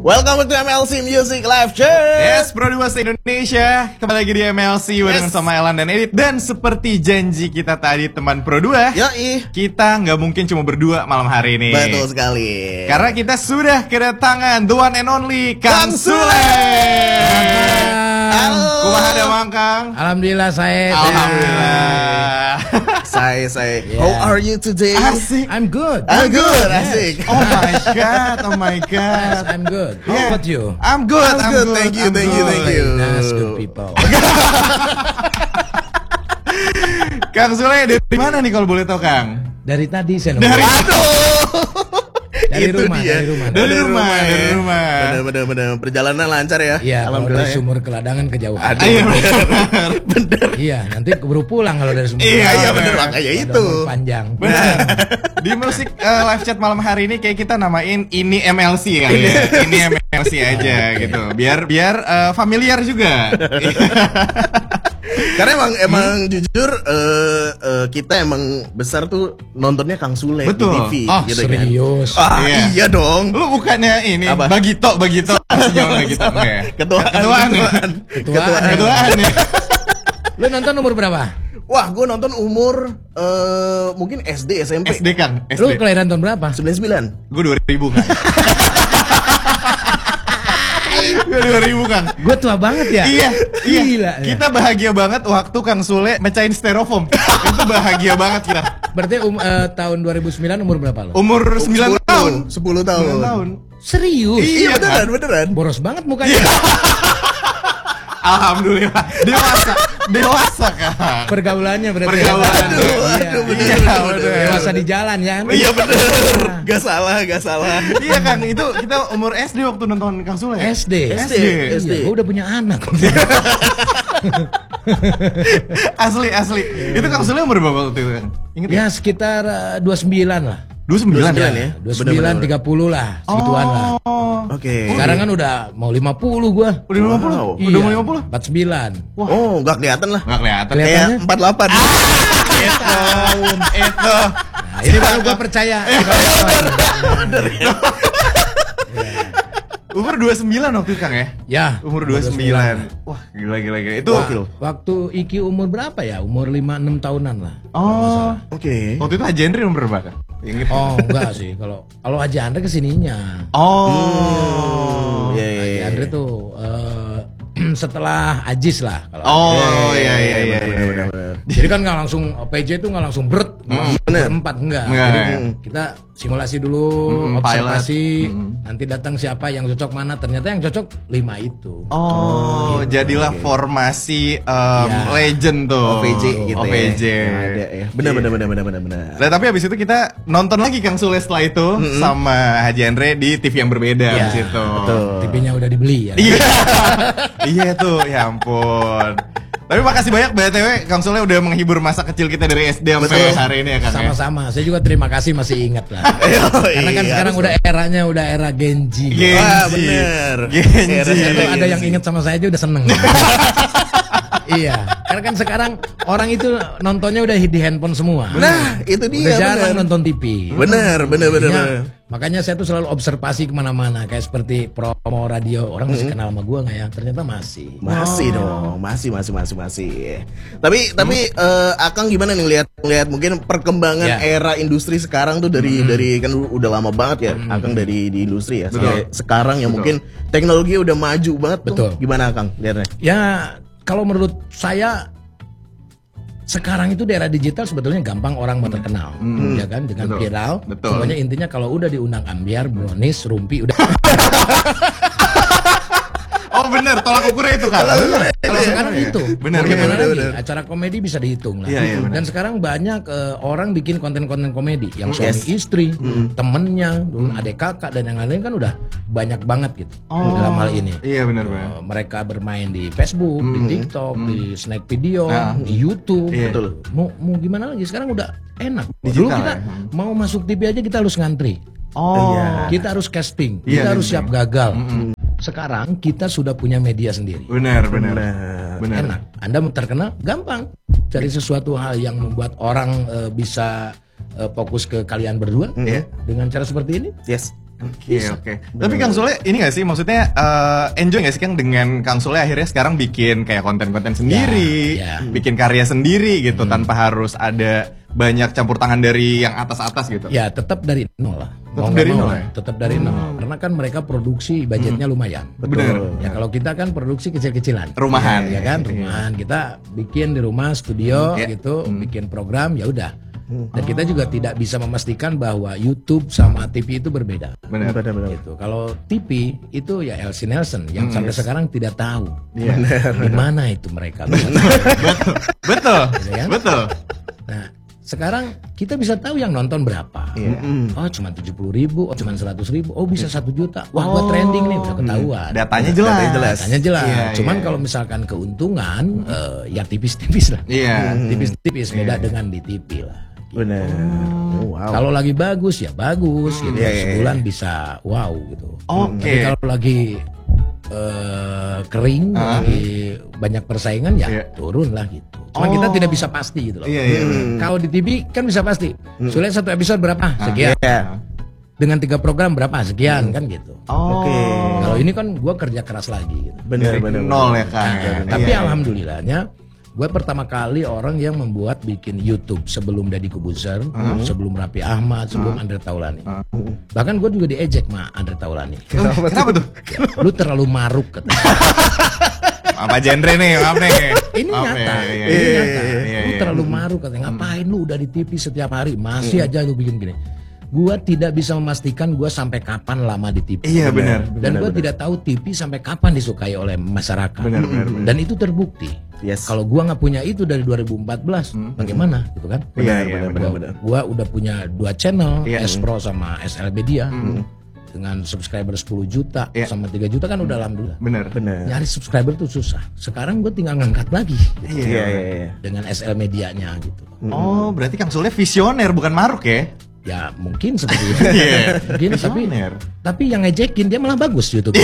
Welcome to MLC Music Live Chat. Yes, Pro2 Indonesia. Kembali lagi di MLC barengan sama Elan dan Edit. Dan seperti janji kita tadi teman Pro2, Yoi, kita nggak mungkin cuma berdua malam hari ini. betul sekali. Karena kita sudah kedatangan the one and only Kang Sule. Halo. Kumaha ada Mang Kang? Alhamdulillah saya. Alhamdulillah. Saya. Yeah. How are you today? Asik. I'm good. I'm good. Yes. Asik. Oh my god, oh my Yes, god. I'm good. How Yeah. about you? I'm good, I'm good. Thank you. That's good people. Kang Sule dari mana nih kalau boleh tahu Kang? Dari tadi saya nunggu. Dari Itu rumah, dia. dari rumah. Dari rumah. Bener. Perjalanan lancar ya. Iya, kalau Alhamdulillah. dari sumur keladangan kejauhan. Iya, Bener. Iya, nanti keburu pulang kalau dari sumur. Iya, bener. Makanya itu. Panjang. Benar. Di musik live chat malam hari ini kayak kita namain ini MLC kali ya. Ini MLC aja gitu. Biar familiar juga. Karena emang jujur kita emang besar tuh nontonnya Kang Sule Betul. di TV Oh, gitu serius. kan. Iya. Iya dong. Lu bukannya ini Apa? Bagito Sejauh Bagito. Ketuaan ya. Lu nonton umur berapa? Wah, gue nonton umur mungkin SD, SMP. SD Kang, Lu SD. kelahiran tahun berapa? 99. Gue 2000 Kang. Gue 2000 Kang. Gue tua banget ya. Iya. Gila. Ya. Kita bahagia banget waktu Kang Sule mecahin styrofoam. Itu bahagia banget kita. Berarti tahun 2009 umur berapa lo? Umur 9 tahun. 10 tahun. 9 tahun. Serius? Iya, Iya, beneran. Boros banget mukanya. Alhamdulillah. Dewasa Kang. Pergaulannya berarti. Pergaulan. Iya. bener. Dewasa di jalan ya. Iya bener. Gak salah. Iya Kang, itu kita umur SD waktu nonton Kang Sule. SD. SD. Iya, gue udah punya anak. Asli. Itu Kang Sule umur berapa waktu itu Kang? Ingat Ya sekitar 29 lah. 29 ya? 29, 30 lah, segituan lah. Oh. Oke. Sekarang kan udah mau 50 gua. Udah 50? Wow. Udah mau 50? 49. Oh, gak kelihatan lah. Nggak kelihatan. Kelihatan. Kayak 48. Itu. Nah, ini baru gua percaya. Umur 29 waktu itu Kang ya? Ya. Umur 29. Wah, gila. Itu. Waktu Iki umur berapa ya? Umur 5-6 tahunan lah. Oh. Oke. Waktu itu Haji Henry umur berapa Kang? Ingat. Oh, enggak sih. Kalau Haji Andre kesininya. Oh. Iya. Haji Andre tuh setelah Ajis lah kalau. Oh, iya. Bener. Jadi kan nggak langsung PJ itu nggak langsung berat, bener. berempat enggak. Enggak. Jadi kita simulasi dulu, observasi, nanti datang siapa yang cocok mana. Ternyata yang cocok 5 itu. Oh, jadilah formasi legend tuh. OPJ gitu OPJ. ya. Ada ya. Bener. Nah, tapi habis itu kita nonton lagi Kang Sule setelah itu sama Haji Andre di TV yang berbeda Ya, habis itu. TV-nya udah dibeli ya. Iya. Iya tuh, ya ampun. Tapi makasih banyak BTW Kang Sule udah menghibur masa kecil kita dari SD sampai hari ini ya Kang. Sama-sama. Saya juga terima kasih masih ingat lah. Karena kan sekarang udah eranya udah era Genji. Wah, bener. Genji. Itu ada yang ingat sama saya aja udah seneng. Iya, karena kan sekarang orang itu nontonnya udah di handphone semua. Nah, itu dia. Udah jarang bener. nonton TV. Bener. Makanya saya tuh selalu observasi kemana-mana, kayak seperti promo radio. Orang masih kenal sama gua nggak ya? Ternyata masih. Masih dong, masih. Tapi Akang gimana nih lihat mungkin perkembangan Ya. era industri sekarang tuh dari kan udah lama banget ya Akang dari di industri ya. Sampai sekarang yang mungkin teknologi udah maju banget tuh. Betul. Gimana Akang lihatnya? Ya, kalau menurut saya sekarang itu di era digital sebetulnya gampang orang mau terkenal, ya kan, dengan Betul. viral. Betul. Pokoknya intinya kalau udah diundang ambiar, brownies, rumpi, udah. Oh bener, tolak ukurnya itu Kang. Kalau sekarang itu, Bener, mau gimana bener, lagi? Acara komedi bisa dihitung lah. Iya, bener. Dan sekarang banyak orang bikin konten-konten komedi yang suami istri, temennya, dulu adik kakak dan yang lain kan udah banyak banget gitu dalam hal ini. Iya bener Bang. Mereka bermain di Facebook, di TikTok, di Snack Video, di YouTube. Iya. Betul. Mau gimana lagi? Sekarang udah enak. Digital Dulu kita ya. mau masuk TV aja kita harus ngantri. Oh. Kita harus casting, Iya, kita harus iya. siap gagal. Sekarang kita sudah punya media sendiri. Benar. Enak. Anda mau terkenal gampang. Cari sesuatu hal yang membuat orang bisa fokus ke kalian berdua dengan cara seperti ini. Yes. Oke. Tapi Kang Sule ini gak sih, maksudnya enjoy gak sih Kang dengan Kang Sule akhirnya sekarang bikin kayak konten-konten sendiri, bikin karya sendiri gitu tanpa harus ada banyak campur tangan dari yang atas-atas gitu. Ya tetap dari nol lah. Tetap dari nol ya? Tetap dari nol. Karena kan mereka produksi budgetnya lumayan. Betul. Ya kalau kita kan produksi kecil-kecilan. Rumahan. Ya kan, rumahan. Kita bikin di rumah studio gitu, bikin program ya udah. Dan kita juga tidak bisa memastikan bahwa YouTube sama TV itu berbeda. Benar. Gitu. Kalau TV itu ya Elsie Nelson yang sampai sekarang tidak tahu Iya. di mana itu mereka. Betul. Ya kan? Betul. Nah, sekarang kita bisa tahu yang nonton berapa. Oh, cuma 70.000, oh cuma 100.000, oh bisa 1 juta. Wah, gua trending nih, udah ketahuan. Datanya jelas. Datanya jelas. Iya, Cuman iya. kalau misalkan keuntungan, ya tipis-tipis lah. Iya. Tipis-tipis beda dengan di TV lah. Benar. Wow. Kalau lagi bagus ya bagus gitu. Iya, iya, Sebulan bisa wow gitu. Oke. Tapi kalau lagi kering, lagi banyak persaingan ya turun lah gitu. Cuma kita tidak bisa pasti gitu loh. Iya. Kalau di TV kan bisa pasti. Sulit satu episode berapa? Sekian. Iya. Dengan 3 program berapa? Sekian kan gitu. Oke. Kalau ini kan gue kerja keras lagi gitu. Benar. Nol ya Kang. Tapi Iya. alhamdulillahnya gue pertama kali orang yang membuat bikin YouTube sebelum Deddy Kobuzer, sebelum Raffi Ahmad, sebelum Andre Taulani. Bahkan gue juga diejek sama Andre Taulani. Kenapa tuh? Lu terlalu maruk katanya. Apa genre nih? Maaf nih. Ini Maaf nyata, ya, ini iya. nyata. Iya, Lu iya. terlalu maruk katanya. Ngapain lu udah di TV setiap hari masih aja lu bikin gini. Gua tidak bisa memastikan gua sampai kapan lama di TV. Iya, benar. Dan gua tidak tahu TV sampai kapan disukai oleh masyarakat. Benar. Dan itu terbukti. Yes. Kalau gua nggak punya itu dari 2014, bagaimana gitu kan? Iya, benar. Gua udah punya 2 channel, Iya. S Pro sama SL Media. Dengan subscriber 10 juta sama 3 juta kan udah alhamdulillah. Benar. Nyari subscriber tuh susah. Sekarang gue tinggal ngangkat lagi Iya. dengan SL medianya gitu. Oh, berarti Kang Sule visioner bukan maruk ya? Ya mungkin seperti itu. Iya. Mungkin Visioner. tapi yang ngejekin dia malah bagus YouTube.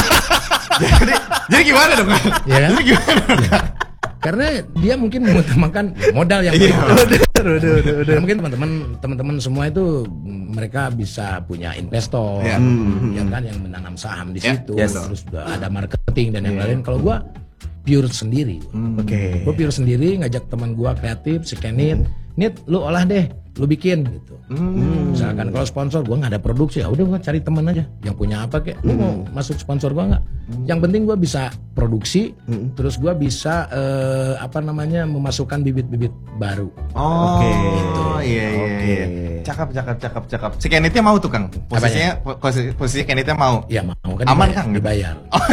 Jadi gimana dong? Ya kan? Jadi gimana? Karena dia mungkin mengutamakan modal yang Iya. udah. Mungkin teman-teman semua itu mereka bisa punya investor, Iya. ya kan yang menanam saham di Iya. situ, Yes. terus juga ada marketing dan yang lain. Kalau gua pure sendiri. Oke. Gue pure sendiri ngajak teman gue kreatif, si Kenit, Nit lu olah deh, lu bikin gitu. Misalkan kalau sponsor gue nggak ada produksi, ya udah gue cari teman aja yang punya apa kek. Lu mau masuk sponsor gue nggak? Yang penting gue bisa produksi, terus gue bisa memasukkan bibit-bibit baru. Oh, Oke. iya. Oke. Cakep. Si Kenitnya mau tuh Kang. Posisinya Kenitnya mau. Ya mau kan Aman, dibayar, Kang? dibayar.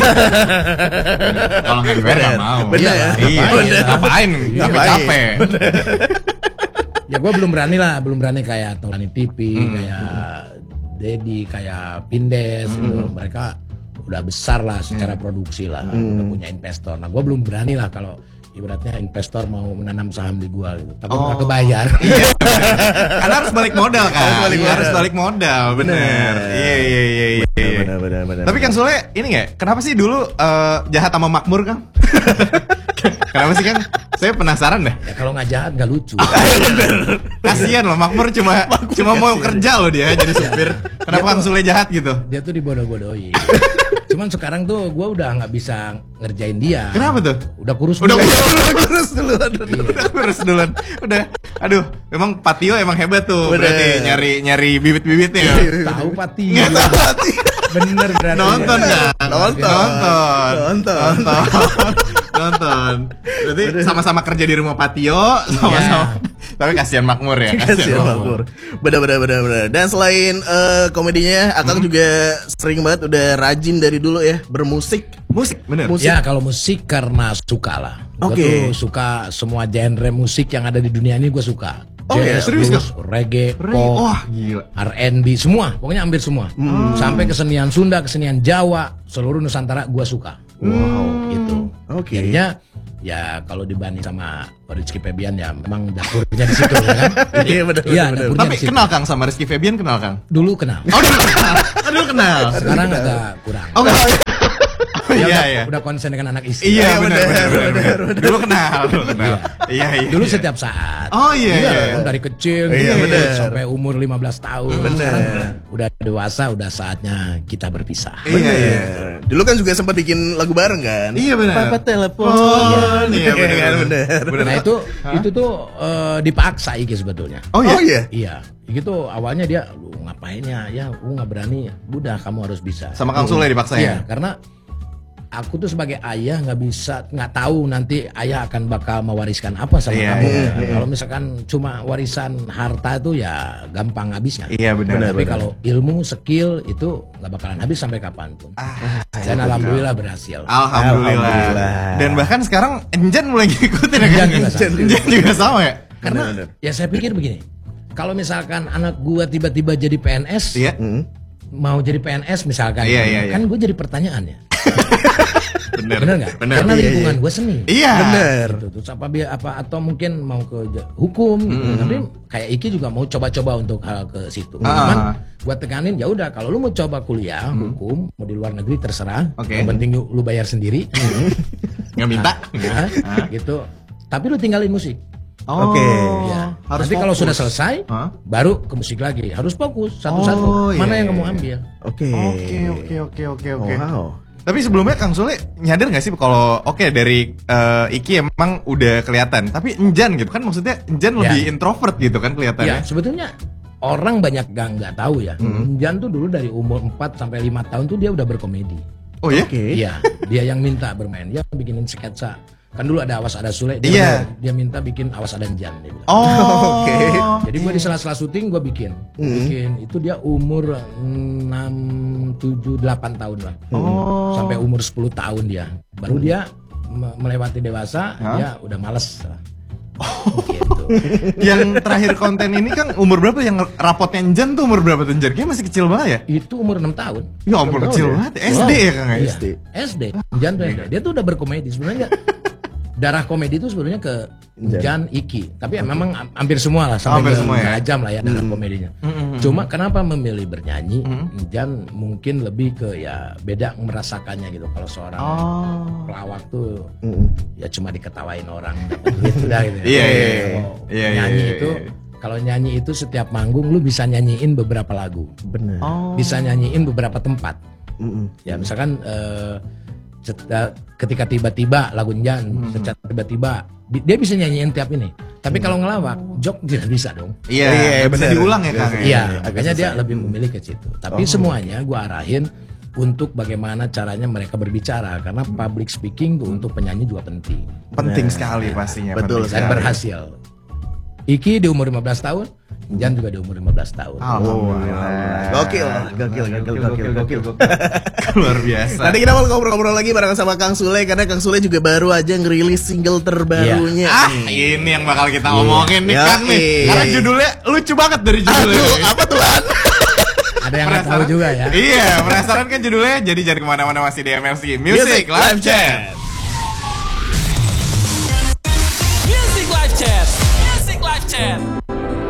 Kalau nggak dibayar nggak mau. Bener ya? Iya. Bener. Ngapain? Capek-capek. Ya gue belum berani kayak Taulani TV, kayak Deddy, kayak Pindes, gitu. Mereka udah besar lah secara produksi lah, udah punya investor. Nah gue belum berani lah kalau ibaratnya investor mau menanam saham di gue gitu. Tapi nggak kebayar. Karena harus balik modal kan. Harus balik modal, bener. Iya. Benar. Tapi Kang Sule ini nggak? Kenapa sih dulu jahat sama Makmur Kang? Kenapa sih Kang? Saya penasaran deh. Ya kalau nggak jahat nggak lucu. Kasian loh Makmur cuma mau kerja loh dia jadi supir. Kenapa Kang Sule jahat gitu? Dia tuh dibodoh-bodohin. Cuman sekarang tuh gue udah nggak bisa ngerjain dia. Kenapa tuh? Udah kurus Udah dulu. kurus duluan. Udah. Aduh, memang Patio emang hebat tuh. Bener. Berarti nyari bibit-bibitnya. Tahu Pati. Bener berarti. Nonton ya. kan? Nonton. Nonton. Berarti sama-sama kerja di rumah Patio, sama-sama. Tapi kasihan Makmur ya. Kasihan Makmur. Benar. Dan selain komedinya, Akang juga sering banget udah rajin dari dulu ya bermusik. Musik, bener. Ya kalau musik karena suka lah. Oke. Gue tuh suka semua genre musik yang ada di dunia ini gue suka. Oh, ya, serius, blues, reggae, pop, Wah, gila. R&B, semua. Pokoknya hampir semua. Sampai kesenian Sunda, kesenian Jawa, seluruh Nusantara gue suka. Wow, gitu. Oke. Jadinya ya kalau dibanding sama Rizky Febian ya memang dapurnya di situ ya kan. Iya, benar. Dapurnya Tapi di situ. kenal Kang sama Rizky Febian kenal Kang? Dulu kenal. Oh, dulu kenal. Sekarang agak kurang. Oh, enggak. Iya. iya. Udah konsen dengan anak istri. Iya, benar. Dulu kenal. Iya. Dulu setiap saat. Oh iya. Dari kecil Iya, gitu, bener. sampai umur 15 tahun. Bener. Sekarang udah dewasa, udah saatnya kita berpisah. Iya. Dulu kan juga sempat bikin lagu bareng kan? Iya, benar. Papa telepon. Iya, benar. Nah itu tuh dipaksa Iki sebetulnya. Oh iya. Iya, gitu awalnya dia lu ngapain ya, aku nggak berani. Udah kamu harus bisa. Sama Kang Sule dipaksa Iya, ya. karena aku tuh sebagai ayah nggak tahu nanti ayah akan bakal mewariskan apa sama Iya, kamu. iya. Kalau misalkan cuma warisan harta itu ya gampang habisnya. Iya, benar. Tapi kalau ilmu, skill itu nggak bakalan habis sampai kapanpun. Dan alhamdulillah berhasil. Alhamdulillah. Dan bahkan sekarang Enjan mulai ngikutin ya kan? Enjan juga sama ya. Karena ya saya pikir begini. Kalau misalkan anak gua tiba-tiba jadi PNS, Iya. mau jadi PNS misalkan, Iya. kan gua jadi pertanyaan ya. Bener Bener nggak? Bener. Karena Iya, lingkungan gua seni. Iya. Bener. Gitu. Terus apa atau mungkin mau ke hukum, gitu. Tapi kayak Iki juga mau coba-coba untuk hal ke situ. Cuman gua tekanin ya udah kalau lu mau coba kuliah hukum, mau di luar negeri terserah. Oke. Yang penting lu bayar sendiri. Nggak minta. Gitu. Tapi lu tinggalin musik. Oke. Ya. Harus Nanti kalau fokus. sudah selesai, baru ke musik lagi. Harus fokus satu-satu. Oh, Mana iya, yang kamu iya. ambil? Oke. Oke. Wow. Tapi sebelumnya Kang Sule nyadar nggak sih kalau dari Iki emang udah kelihatan. Tapi Enjan gitu kan maksudnya Enjan lebih introvert gitu kan Ya, kelihatannya. sebetulnya orang banyak nggak tahu ya. Jan tuh dulu dari umur 4 sampai 5 tahun tuh dia udah berkomedi. Oh ya? Oke. Iya, dia yang minta bermain. Dia bikinin sketsa. Kan dulu ada Awas Ada Sule, Iya. dia minta bikin Awas Ada Jan dia bilang. Oh. Oke. Jadi gua di sela-sela syuting gua bikin. Itu dia umur 6, 7, 8 tahun lah. Sampai umur 10 tahun dia. Baru dia melewati dewasa, dia udah males. Gitu. Yang terakhir konten ini kan umur berapa yang rapotnya Enjan tuh umur berapa tuh Enjan? Kayaknya masih kecil banget ya? Itu umur 6 tahun. Ya ampun kecil banget. SD ya Kang ya? Iya, SD. Jan tuh SD. Dia tuh udah berkomedi sebenarnya. Darah komedi itu sebenarnya ke Jan Iki. Tapi memang hampir semua lah sampai Hampir ke semua ya? Ajam lah ya darah komedinya. Cuma kenapa memilih bernyanyi? Jan mungkin lebih ke ya beda merasakannya gitu. Kalau seorang pelawak tuh ya cuma diketawain orang dapat duit udah gitu. Iya. Kalau nyanyi itu kalau nyanyi itu setiap manggung lu bisa nyanyiin beberapa lagu. Benar. Bisa nyanyiin beberapa tempat. Ya misalkan ketika tiba-tiba lagu Jan, secara tiba-tiba dia bisa nyanyiin tiap ini. Tapi kalau ngelawak, jok tidak bisa dong. Iya, bisa bener. diulang ya Kang. Iya, makanya dia lebih memilih ke situ. Tapi semuanya gua arahin untuk bagaimana caranya mereka berbicara karena public speaking tuh untuk penyanyi juga penting. Penting sekali pastinya. Betul penting Dan sekali. berhasil. Iki di umur 15 tahun, Jan juga di umur 15 tahun. Alhamdulillah. Gokil. Luar biasa. Nanti kita mau ngobrol-ngobrol lagi bareng sama Kang Sule karena Kang Sule juga baru aja ngerilis single terbarunya. Ini yang bakal kita omongin nih Kang nih. Iya. Karena judulnya lucu banget dari judulnya. Aduh, apa tuh An? Ada yang nggak tahu juga ya. Iya, penasaran kan judulnya? Jadi jangan kemana-mana, masih di MLC Music Live Chat. Music Live Chat. Music Live Chat.